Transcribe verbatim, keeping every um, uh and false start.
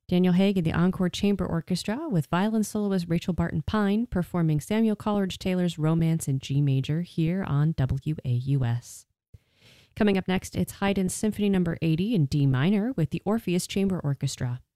Daniel Haig and the Encore Chamber Orchestra with violin soloist Rachel Barton Pine performing Samuel Coleridge Taylor's Romance in G Major here on W A U S. Coming up next, it's Haydn's Symphony Number eighty in D minor with the Orpheus Chamber Orchestra.